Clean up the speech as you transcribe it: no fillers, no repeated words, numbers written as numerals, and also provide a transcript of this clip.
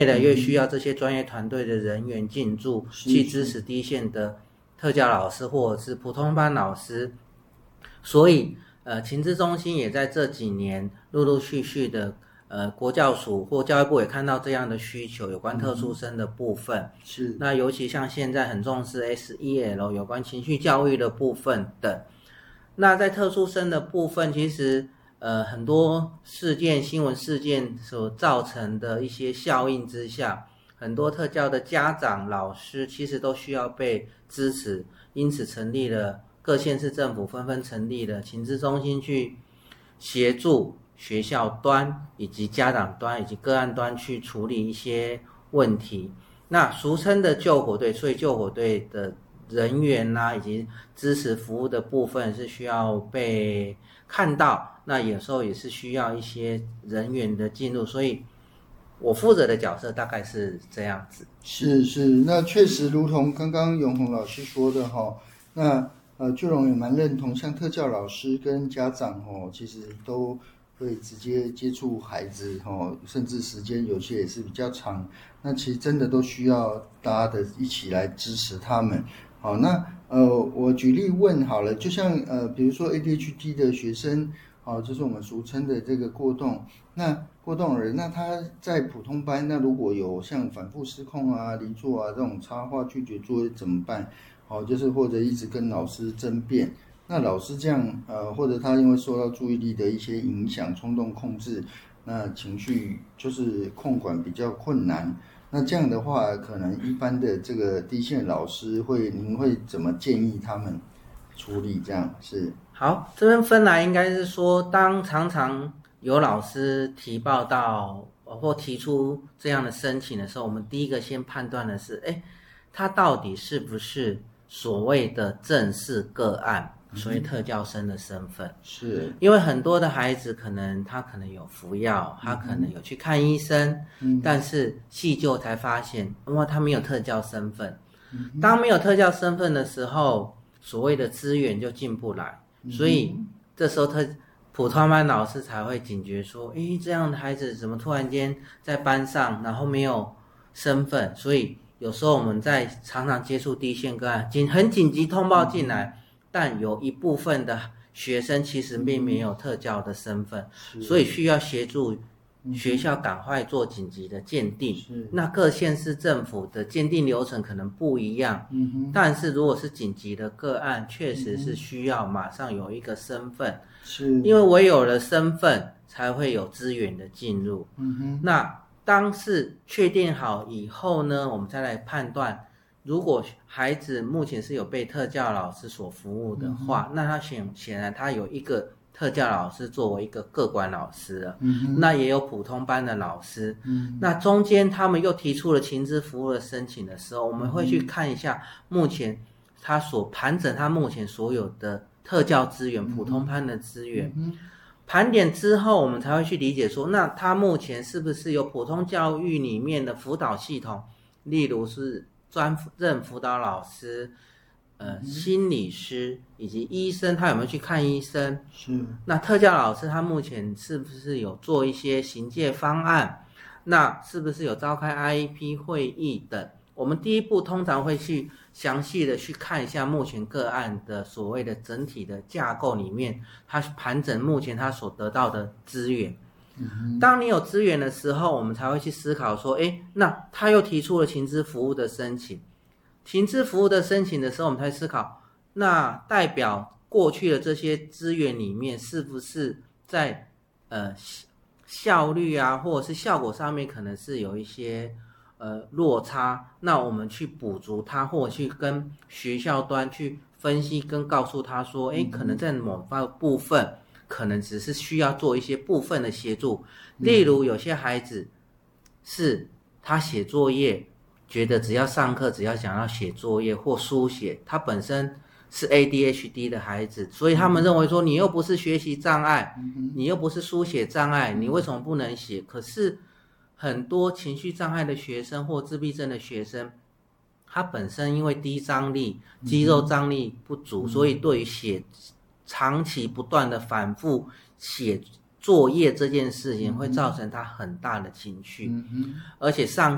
越来越需要这些专业团队的人员进驻，去支持第一线的特教老师或者是普通班老师。所以勤资中心也在这几年陆陆续续的国教署或教育部也看到这样的需求，有关特殊生的部分。 是。 那尤其像现在很重视 SEL 有关情绪教育的部分等。那在特殊生的部分，其实很多新闻事件所造成的一些效应之下，很多特教的家长、老师其实都需要被支持，因此成立了各县市政府纷纷成立了勤资中心，去协助学校端以及家长端以及个案端去处理一些问题。那俗称的救火队，所以救火队的人员以及支持服务的部分是需要被看到，那有时候也是需要一些人员的进入，所以我负责的角色大概是这样子。 是，那确实如同刚刚永宏老师说的那巨龙也蛮认同，像特教老师跟家长其实都会直接接触孩子甚至时间有些也是比较长，那其实真的都需要大家的一起来支持他们。好，那我举例问好了，就像比如说 ADHD 的学生，就是我们俗称的这个过动，那过动儿，那他在普通班，那如果有像反复失控离座这种插话拒绝作业怎么办？就是或者一直跟老师争辩，那老师这样或者他因为受到注意力的一些影响，冲动控制，那情绪就是控管比较困难。那这样的话，可能一般的这个第一线老师您会怎么建议他们处理？这样是好，这边分来应该是说，当常常有老师提报到或提出这样的申请的时候，我们第一个先判断的是，他到底是不是所谓的正式个案，所谓特教生的身份。 是因为很多的孩子他可能有服药，他可能有去看医生，但是细究才发现，他没有特教身份。当没有特教身份的时候，所谓的资源就进不来，所以这时候普通班老师才会警觉说，这样的孩子怎么突然间在班上，然后没有身份。所以有时候我们在常常接触第一线个案，很紧急通报进来，但有一部分的学生其实并没有特教的身份，所以需要协助学校赶快做紧急的鉴定。那各县市政府的鉴定流程可能不一样，但是如果是紧急的个案，确实是需要马上有一个身份，因为唯有了身份才会有资源的进入。那当是确定好以后呢，我们再来判断，如果孩子目前是有被特教老师所服务的话，那他显然他有一个特教老师作为一个个管老师了，那也有普通班的老师，那中间他们又提出了勤资服务的申请的时候，我们会去看一下目前他所盘整他目前所有的特教资源、普通班的资源，盘点之后，我们才会去理解说，那他目前是不是有普通教育里面的辅导系统，例如是专任辅导老师、心理师以及医生，他有没有去看医生？那特教老师他目前是不是有做一些行介方案？那是不是有召开 IEP 会议等？我们第一步通常会去详细的去看一下目前个案的所谓的整体的架构里面，他盘整目前他所得到的资源。当你有资源的时候，我们才会去思考说，那他又提出了勤资服务的申请。勤资服务的申请的时候，我们才思考，那代表过去的这些资源里面，是不是在效率或者是效果上面可能是有一些落差，那我们去补足它，或者去跟学校端去分析跟告诉他说，可能在某部分可能只是需要做一些部分的协助，例如有些孩子是他写作业觉得只要上课只要想要写作业或书写，他本身是 ADHD 的孩子，所以他们认为说，你又不是学习障碍，你又不是书写障碍，你为什么不能写？可是很多情绪障碍的学生或自闭症的学生，他本身因为低张力、肌肉张力不足，所以对于长期不断的反复写作业这件事情，会造成他很大的情绪，而且上